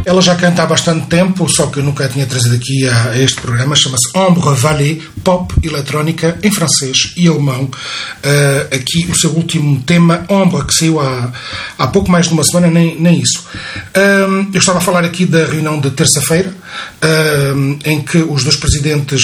Ela já canta há bastante tempo, só que eu nunca a tinha trazido aqui a este programa. Chama-se Ombre Vallée, pop eletrónica em francês e alemão. Aqui o seu último tema, Ombre, que saiu há pouco mais de uma semana, nem isso. Eu estava a falar aqui da reunião de terça-feira, em que os dois presidentes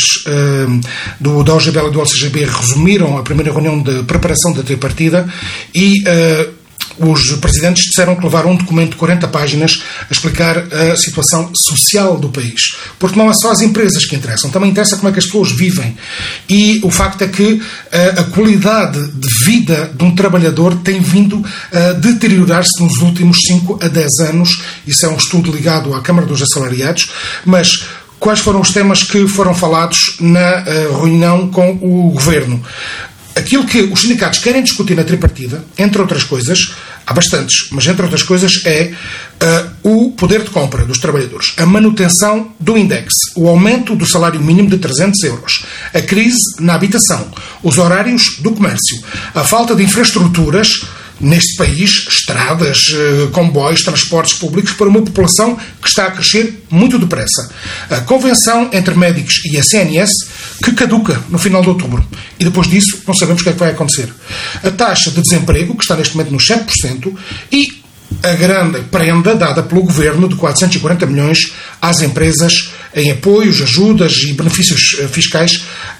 da OGBL e do LCGB resumiram a primeira reunião de preparação da tripartida e os presidentes disseram que levaram um documento de 40 páginas a explicar a situação social do país. Porque não é só as empresas que interessam, também interessa como é que as pessoas vivem. E o facto é que a qualidade de vida de um trabalhador tem vindo a deteriorar-se nos últimos 5 a 10 anos. Isso é um estudo ligado à Câmara dos Assalariados. Mas quais foram os temas que foram falados na reunião com o Governo? Aquilo que os sindicatos querem discutir na tripartida, entre outras coisas, há bastantes, mas entre outras coisas é o poder de compra dos trabalhadores, a manutenção do INDEX, o aumento do salário mínimo de 300 euros, a crise na habitação, os horários do comércio, a falta de infraestruturas neste país, estradas, comboios, transportes públicos para uma população que está a crescer muito depressa. A convenção entre médicos e a CNS que caduca no final de outubro. E depois disso não sabemos o que é que vai acontecer. A taxa de desemprego, que está neste momento nos 7%, e a grande prenda dada pelo Governo de 440 milhões às empresas em apoios, ajudas e benefícios fiscais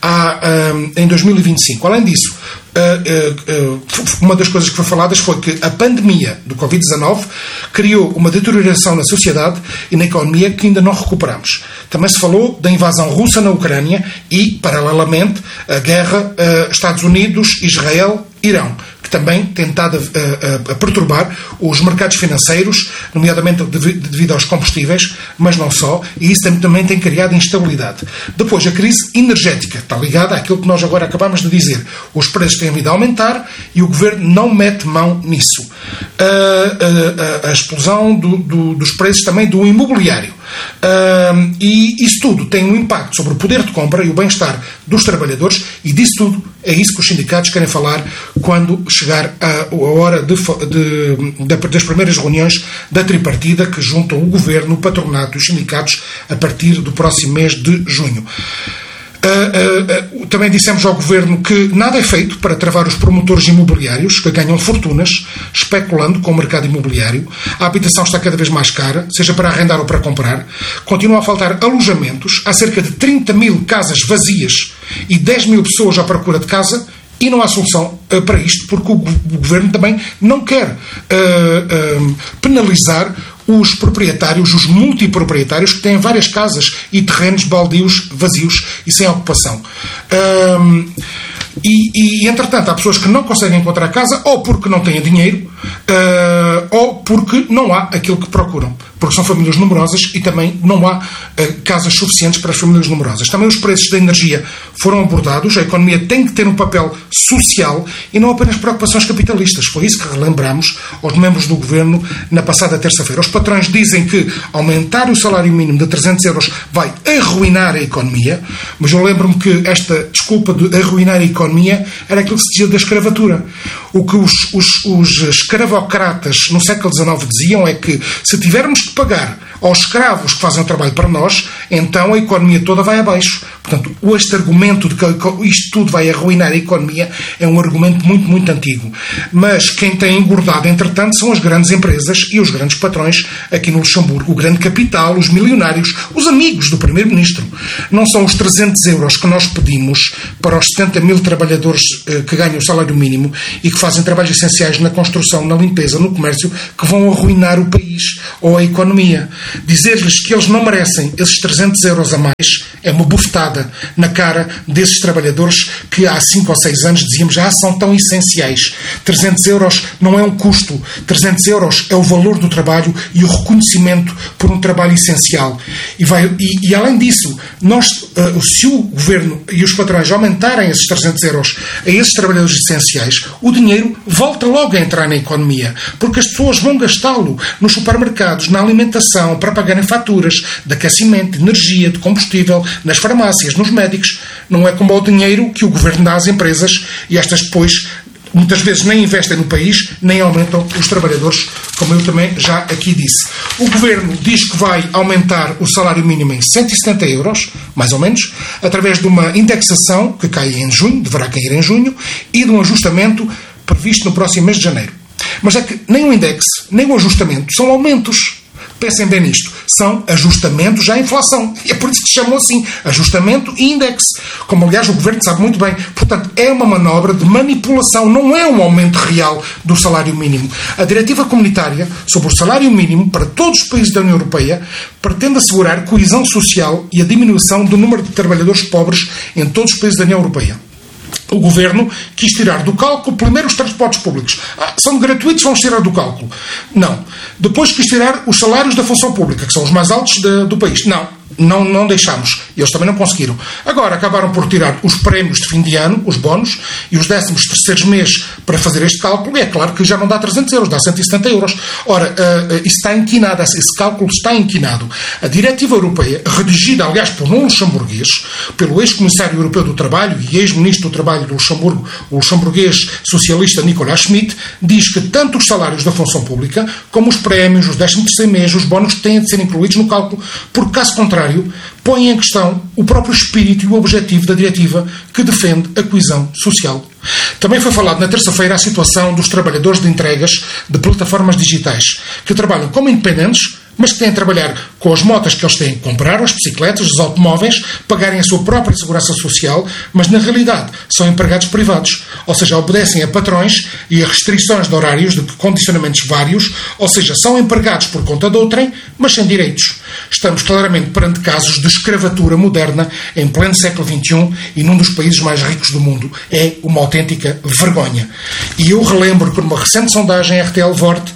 em 2025. Além disso, uma das coisas que foi faladas foi que a pandemia do Covid-19 criou uma deterioração na sociedade e na economia que ainda não recuperamos. Também se falou da invasão russa na Ucrânia e, paralelamente, a guerra Estados Unidos, Israel, Irão, que também tem estado a perturbar os mercados financeiros, nomeadamente devido aos combustíveis, mas não só, e isso também tem criado instabilidade. Depois, a crise energética está ligada àquilo que nós agora acabamos de dizer. Os preços têm vindo a aumentar e o Governo não mete mão nisso. A explosão dos preços também do imobiliário. E isso tudo tem um impacto sobre o poder de compra e o bem-estar dos trabalhadores, e disso tudo é isso que os sindicatos querem falar quando chegar a hora das primeiras reuniões da tripartida que juntam o Governo, o patronato e os sindicatos a partir do próximo mês de junho. Também dissemos ao Governo que nada é feito para travar os promotores imobiliários que ganham fortunas especulando com o mercado imobiliário. A habitação está cada vez mais cara, seja para arrendar ou para comprar. Continuam a faltar alojamentos. Há cerca de 30 mil casas vazias e 10 mil pessoas à procura de casa. E não há solução para isto, porque o Governo também não quer penalizar os proprietários, os multiproprietários que têm várias casas e terrenos baldios, vazios e sem ocupação. Entretanto, há pessoas que não conseguem encontrar casa, ou porque não têm dinheiro, ou porque não há aquilo que procuram. Porque são famílias numerosas e também não há casas suficientes para as famílias numerosas. Também os preços da energia foram abordados. A economia tem que ter um papel social e não apenas preocupações capitalistas. Foi isso que relembramos aos membros do Governo na passada terça-feira. Os patrões dizem que aumentar o salário mínimo de 300 euros vai arruinar a economia, mas eu lembro-me que esta desculpa de arruinar a economia era aquilo que se dizia da escravatura. O que os escravocratas no século XIX diziam é que se tivermos que pagar aos escravos que fazem o trabalho para nós, então a economia toda vai abaixo. Portanto, este argumento de que isto tudo vai arruinar a economia é um argumento muito, muito antigo. Mas quem tem engordado, entretanto, são as grandes empresas e os grandes patrões aqui no Luxemburgo. O grande capital, os milionários, os amigos do Primeiro-Ministro. Não são os 300 euros que nós pedimos para os 70 mil trabalhadores que ganham o salário mínimo e que fazem trabalhos essenciais na construção, na limpeza, no comércio, que vão arruinar o país ou a economia. Dizer-lhes que eles não merecem esses 300 euros a mais é uma bufetada na cara desses trabalhadores que há 5 ou 6 anos dizíamos são tão essenciais. 300 euros não é um custo. 300 euros é o valor do trabalho e o reconhecimento por um trabalho essencial. E além disso, se o Governo e os patrões aumentarem esses 300 euros a esses trabalhadores essenciais, o dinheiro volta logo a entrar na economia, porque as pessoas vão gastá-lo nos supermercados, na alimentação, para pagarem faturas de aquecimento, de energia, de combustível, nas farmácias, nos médicos. Não é como o dinheiro que o Governo dá às empresas e estas depois muitas vezes nem investem no país, nem aumentam os trabalhadores como eu também já aqui disse. O Governo diz que vai aumentar o salário mínimo em 170 euros, mais ou menos, através de uma indexação que cai em junho, deverá cair em junho, e de um ajustamento previsto no próximo mês de janeiro. Mas é que nem o index, nem o ajustamento são aumentos. Pensem bem nisto. São ajustamentos à inflação. E é por isso que se chamam assim. Ajustamento e index. Como, aliás, o Governo sabe muito bem. Portanto, é uma manobra de manipulação. Não é um aumento real do salário mínimo. A Diretiva Comunitária sobre o salário mínimo para todos os países da União Europeia pretende assegurar coesão social e a diminuição do número de trabalhadores pobres em todos os países da União Europeia. O Governo quis tirar do cálculo primeiro os transportes públicos. São gratuitos, vamos tirar do cálculo. Não. Depois quis tirar os salários da função pública, que são os mais altos do país. Não deixámos. Eles também não conseguiram. Agora acabaram por tirar os prémios de fim de ano, os bónus, e os 13º meses para fazer este cálculo. E é claro que já não dá 300 euros, dá 170 euros. Ora, isso está inquinado, esse cálculo está inquinado. A Diretiva Europeia, redigida, aliás, por um luxemburguês, pelo ex-comissário europeu do Trabalho e ex-ministro do Trabalho do Luxemburgo, o luxemburguês socialista Nicolas Schmitt, diz que tanto os salários da função pública, como os prémios, os 13º mês, os bónus têm de ser incluídos no cálculo, porque caso contrário, põe em questão o próprio espírito e o objetivo da diretiva que defende a coesão social. Também foi falado na terça-feira a situação dos trabalhadores de entregas de plataformas digitais, que trabalham como independentes, mas que têm de trabalhar com as motas que eles têm que comprar, as bicicletas, os automóveis, pagarem a sua própria segurança social, mas na realidade são empregados privados, ou seja, obedecem a patrões e a restrições de horários de condicionamentos vários, ou seja, são empregados por conta de outrem, mas sem direitos. Estamos claramente perante casos de escravatura moderna em pleno século XXI e num dos países mais ricos do mundo. É uma autêntica vergonha. E eu relembro que numa recente sondagem RTL Vorte,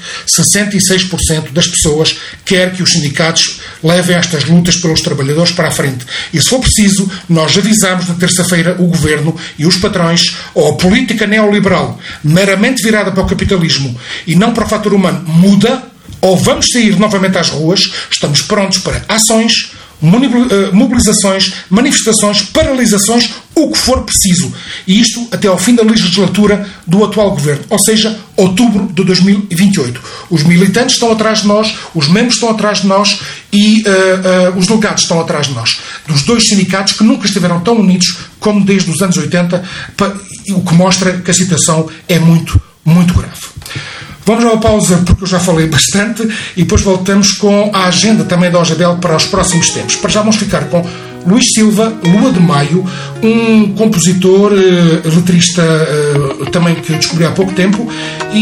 66% das pessoas quer que os sindicatos levem estas lutas pelos trabalhadores para a frente. E se for preciso, nós avisamos na terça-feira o Governo e os patrões, ou a política neoliberal meramente virada para o capitalismo e não para o fator humano muda, ou vamos sair novamente às ruas. Estamos prontos para ações, mobilizações, manifestações, paralisações, o que for preciso. E isto até ao fim da legislatura do atual Governo, ou seja, outubro de 2028. Os militantes estão atrás de nós, os membros estão atrás de nós e os delegados estão atrás de nós. Dos dois sindicatos que nunca estiveram tão unidos como desde os anos 80, o que mostra que a situação é muito, muito grave. Vamos a uma pausa, porque eu já falei bastante, e depois voltamos com a agenda também da OGDL para os próximos tempos. Para já vamos ficar com Luís Silva, Lua de Maio, um compositor, letrista também que descobri há pouco tempo,